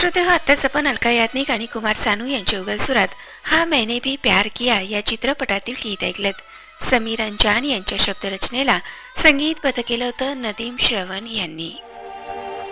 श्रोते हो, आत्ताच आपण अलका याज्ञिक आणि कुमार सानू यांच्या उगल सुरात हा मैंने भी प्यार किया या चित्रपटातील गीत ऐकलेत. समीर अंजान यांच्या शब्दरचनेला संगीतबद्ध केलं होतं नदीम श्रवण यांनी.